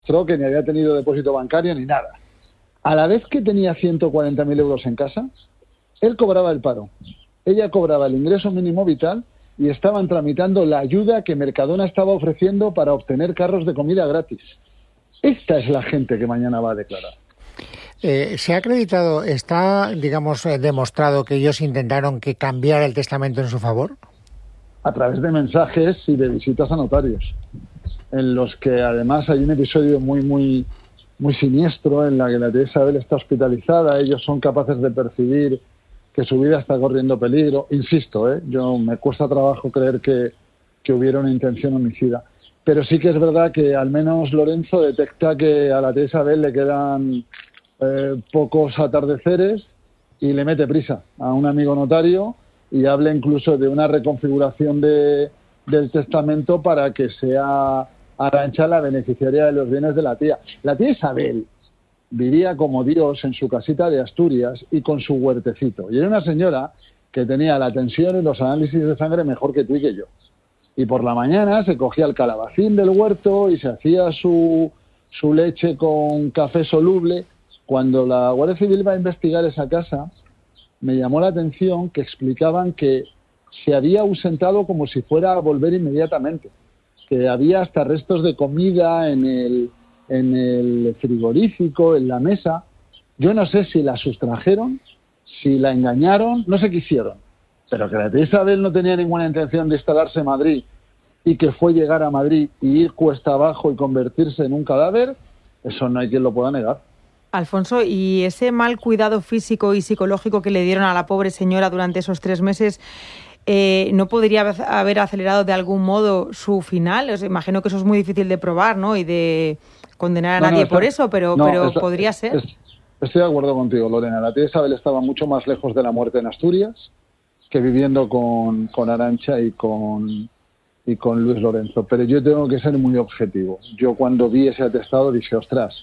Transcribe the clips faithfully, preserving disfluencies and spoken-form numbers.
demostró que ni había tenido depósito bancario ni nada. A la vez que tenía ciento cuarenta mil euros en casa, él cobraba el paro, ella cobraba el ingreso mínimo vital y estaban tramitando la ayuda que Mercadona estaba ofreciendo para obtener carros de comida gratis. Esta es la gente que mañana va a declarar. Eh, ¿Se ha acreditado, está, digamos, eh, demostrado que ellos intentaron que cambiara el testamento en su favor? A través de mensajes y de visitas a notarios, en los que además hay un episodio muy, muy, muy siniestro en la que la tía Isabel está hospitalizada. Ellos son capaces de percibir que su vida está corriendo peligro. Insisto, ¿eh? yo me cuesta trabajo creer que, que hubiera una intención homicida. Pero sí que es verdad que al menos Lorenzo detecta que a la tía Isabel le quedan eh, pocos atardeceres y le mete prisa a un amigo notario y habla incluso de una reconfiguración de, del testamento para que sea Arantxa la beneficiaria de los bienes de la tía. La tía Isabel vivía como Dios en su casita de Asturias y con su huertecito. Y era una señora que tenía la tensión y los análisis de sangre mejor que tú y que yo. Y por la mañana se cogía el calabacín del huerto y se hacía su, su leche con café soluble. Cuando la Guardia Civil va a investigar esa casa, me llamó la atención que explicaban que se había ausentado como si fuera a volver inmediatamente, que había hasta restos de comida en el, en el frigorífico, en la mesa. Yo no sé si la sustrajeron, si la engañaron, no sé qué hicieron. Pero que la tía Isabel no tenía ninguna intención de instalarse en Madrid y que fue llegar a Madrid y ir cuesta abajo y convertirse en un cadáver, eso no hay quien lo pueda negar. Alfonso, ¿y ese mal cuidado físico y psicológico que le dieron a la pobre señora durante esos tres meses eh, no podría haber acelerado de algún modo su final? Os imagino que eso es muy difícil de probar, ¿no? Y de condenar a no, nadie no, está, por eso, pero, no, pero está, podría ser. Es, estoy de acuerdo contigo, Lorena. La tía Isabel estaba mucho más lejos de la muerte en Asturias que viviendo con, con Arantxa y con, y con Luis Lorenzo. Pero yo tengo que ser muy objetivo. Yo cuando vi ese atestado dije, ostras,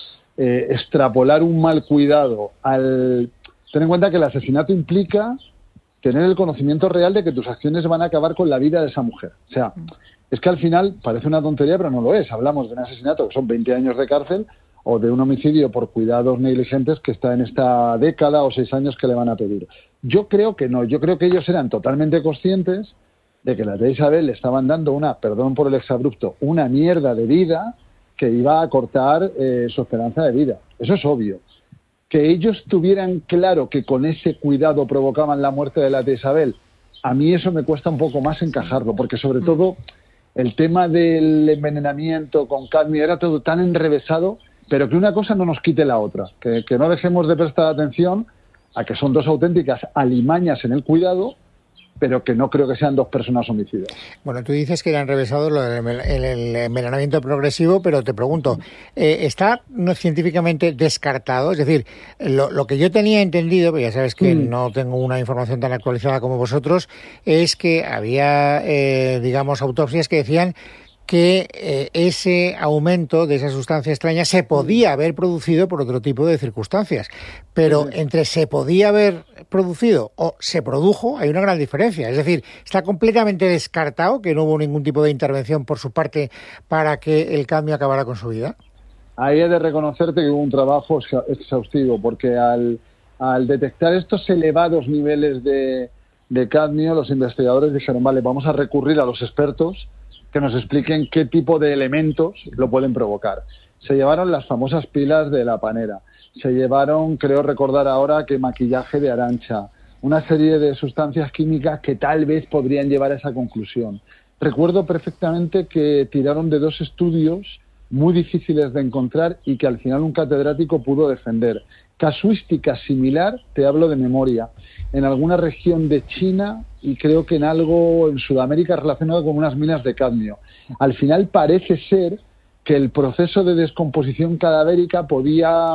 eh, extrapolar un mal cuidado al... Ten en cuenta que el asesinato implica tener el conocimiento real de que tus acciones van a acabar con la vida de esa mujer. O sea, es que al final parece una tontería, pero no lo es. Hablamos de un asesinato que son veinte años de cárcel o de un homicidio por cuidados negligentes que está en esta década o seis años que le van a pedir. Yo creo que no. Yo creo que ellos eran totalmente conscientes de que la tía Isabel le estaban dando una, perdón por el exabrupto, una mierda de vida que iba a cortar eh, su esperanza de vida. Eso es obvio. Que ellos tuvieran claro que con ese cuidado provocaban la muerte de la tía Isabel, a mí eso me cuesta un poco más encajarlo, porque sobre todo el tema del envenenamiento con cadmio era todo tan enrevesado, pero que una cosa no nos quite la otra, que, que no dejemos de prestar atención a que son dos auténticas alimañas en el cuidado, pero que no creo que sean dos personas homicidas. Bueno, tú dices que era enrevesado lo del el, el envenenamiento progresivo, pero te pregunto, eh, ¿está no científicamente descartado? Es decir, lo, lo que yo tenía entendido, porque ya sabes que mm. no tengo una información tan actualizada como vosotros, es que había, eh, digamos, autopsias que decían que eh, ese aumento de esa sustancia extraña se podía haber producido por otro tipo de circunstancias. Pero sí. entre se podía haber producido o se produjo hay una gran diferencia. Es decir, está completamente descartado que no hubo ningún tipo de intervención por su parte para que el cadmio acabara con su vida. Ahí he de reconocerte que hubo un trabajo exhaustivo, porque al, al detectar estos elevados niveles de, de cadmio, los investigadores dijeron, vale, vamos a recurrir a los expertos que nos expliquen qué tipo de elementos lo pueden provocar. Se llevaron las famosas pilas de la panera, se llevaron, creo recordar ahora, que maquillaje de Arantxa, una serie de sustancias químicas que tal vez podrían llevar a esa conclusión. Recuerdo perfectamente que tiraron de dos estudios muy difíciles de encontrar y que al final un catedrático pudo defender. Casuística similar, te hablo de memoria, en alguna región de China y creo que en algo en Sudamérica relacionado con unas minas de cadmio. Al final parece ser que el proceso de descomposición cadavérica podía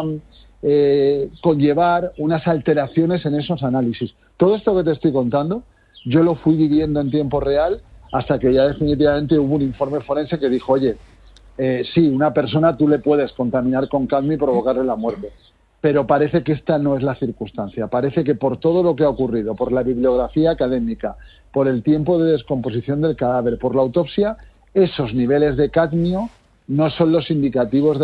eh, conllevar unas alteraciones en esos análisis. Todo esto que te estoy contando, yo lo fui viviendo en tiempo real hasta que ya definitivamente hubo un informe forense que dijo, oye, eh, sí, una persona tú le puedes contaminar con cadmio y provocarle la muerte. Pero parece que esta no es la circunstancia. Parece que por todo lo que ha ocurrido, por la bibliografía académica, por el tiempo de descomposición del cadáver, por la autopsia, esos niveles de cadmio no son los indicativos de